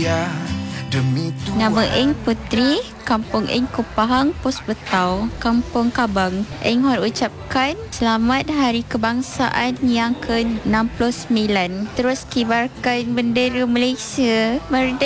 setia demi Tuhan. Nama Eng Putri, Kampung Eng Kupahang, Pos Betau, Kampung Kabang. Eng Hon ucapkan selamat Hari Kebangsaan yang ke-69. Terus kibarkan bendera Malaysia. Merdeka.